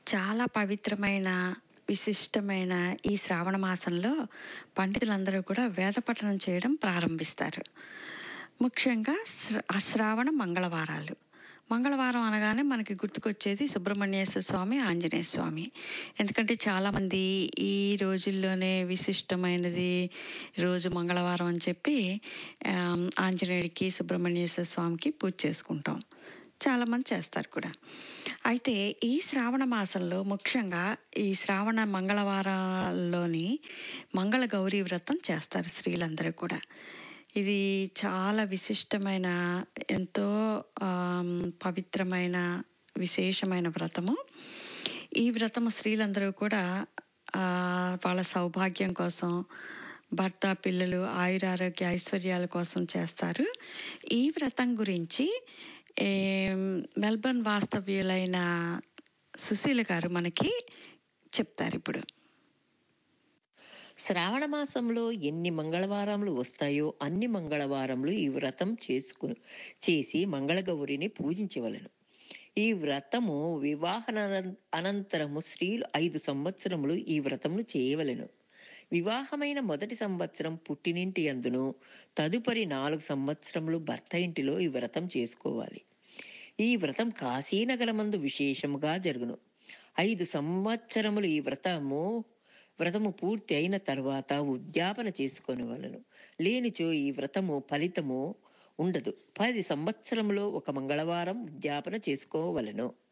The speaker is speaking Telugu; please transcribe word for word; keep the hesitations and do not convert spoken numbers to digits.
చాలా పవిత్రమైన, విశిష్టమైన ఈ శ్రావణ మాసంలో పండితులందరూ కూడా వేద పఠనం చేయడం ప్రారంభిస్తారు. ముఖ్యంగా శ్ర శ్రావణ మంగళవారాలు. మంగళవారం అనగానే మనకి గుర్తుకొచ్చేది సుబ్రహ్మణ్యేశ్వర స్వామి, ఆంజనేయ స్వామి. ఎందుకంటే చాలామంది ఈ రోజుల్లోనే విశిష్టమైనది రోజు మంగళవారం అని చెప్పి ఆహ్, ఆంజనేయుడికి, సుబ్రహ్మణ్యేశ్వర స్వామికి పూజ చేసుకుంటాం. చాలామంది చేస్తారు కూడా. అయితే ఈ శ్రావణ మాసంలో ముఖ్యంగా ఈ శ్రావణ మంగళవారాల్లోని మంగళ గౌరీ వ్రతం చేస్తారు స్త్రీలందరూ కూడా. ఇది చాలా విశిష్టమైన, ఎంతో ఆహ్, పవిత్రమైన, విశేషమైన వ్రతము. ఈ వ్రతము స్త్రీలందరూ కూడా ఆహ్, వాళ్ళ సౌభాగ్యం కోసం, భర్త, పిల్లలు, ఆయురారోగ్య, ఐశ్వర్యాల కోసం చేస్తారు. ఈ వ్రతం గురించి ఏం మెల్బర్న్ వాస్తవ్యులైన సుశీల గారు మనకి చెప్తారిప్పుడు. శ్రావణ మాసంలో ఎన్ని మంగళవారములు వస్తాయో అన్ని మంగళవారములు ఈ వ్రతం చేసుకు చేసి మంగళగౌరిని పూజించవలెను. ఈ వ్రతము వివాహన అనంతరము స్త్రీలు ఐదు సంవత్సరములు ఈ వ్రతమును చేయవలెను. వివాహమైన మొదటి సంవత్సరం పుట్టినింటి యందును, తదుపరి నాలుగు సంవత్సరములు భర్త ఇంటిలో ఈ వ్రతం చేసుకోవాలి. ఈ వ్రతం కాశీనగరమందు విశేషముగా జరుగును. ఐదు సంవత్సరములు ఈ వ్రతము వ్రతము పూర్తి అయిన తర్వాత ఉద్యాపన చేసుకొనవలెను. లేనిచో ఈ వ్రతము ఫలితము ఉండదు. పది సంవత్సరములో ఒక మంగళవారం ఉద్యాపన చేసుకోవలెను.